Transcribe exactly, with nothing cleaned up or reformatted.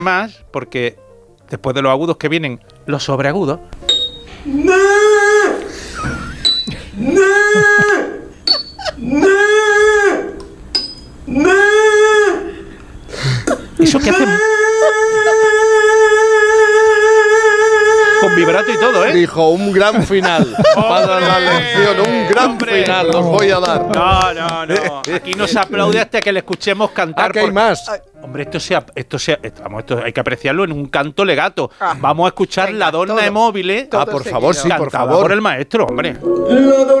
más, porque después de los agudos que vienen los sobreagudos. ¡No! ¡No! ¡No! ¡No! Eso que hace con vibrato y todo, ¿eh? Dijo, un gran final para la lección, un gran hombre. final, los voy a dar. No, no, no. Aquí no se aplaude hasta que le escuchemos cantar. Ah, que hay por- más. Hombre, esto sea, esto sea, vamos, esto hay que apreciarlo en un canto legato. Vamos a escuchar Venga, la donna todo. de móviles. Ah, por favor, sí, por cantada favor. por el maestro, hombre. La